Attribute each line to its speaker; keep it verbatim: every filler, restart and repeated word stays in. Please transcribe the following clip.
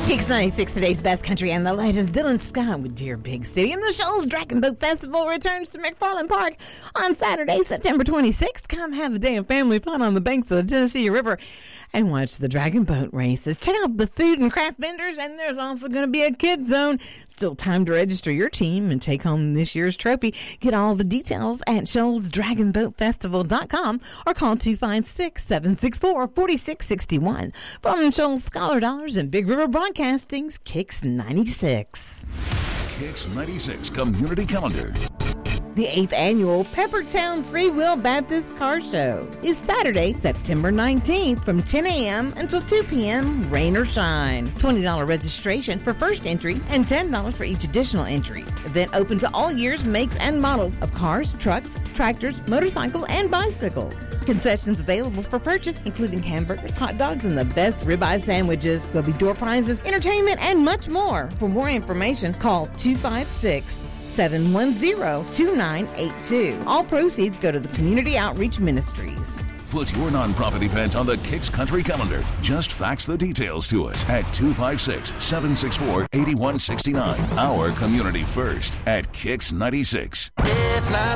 Speaker 1: Kicks ninety-six, today's best country and the legends. Dylan Scott with Dear Big City. And the Shoals Dragon Boat Festival returns to McFarland Park on Saturday, September twenty-sixth. Come have a day of family fun on the banks of the Tennessee River and watch the dragon boat races. Check out the food and craft vendors, and there's also going to be a kids zone. Still time to register your team and take home this year's trophy. Get all the details at shoals dragon boat festival dot com or call two five six, seven six four, four six six one. From Shoals Scholar Dollars and Big River Broadcasting's Kicks ninety-six.
Speaker 2: Kicks ninety-six Community Calendar.
Speaker 1: The eighth annual Peppertown Free Will Baptist Car Show is Saturday, September nineteenth from ten a.m. until two p.m., rain or shine. twenty dollars registration for first entry and ten dollars for each additional entry. Event open to all years, makes, and models of cars, trucks, tractors, motorcycles, and bicycles. Concessions available for purchase, including hamburgers, hot dogs, and the best ribeye sandwiches. There'll be door prizes, entertainment, and much more. For more information, call two five six, seven one zero, two nine eight two. All proceeds go to the Community Outreach Ministries.
Speaker 2: Put your nonprofit event on the Kicks Country Calendar. Just fax the details to us at two five six, seven six four, eight one six nine. Our community first at Kicks ninety-six.
Speaker 3: It's not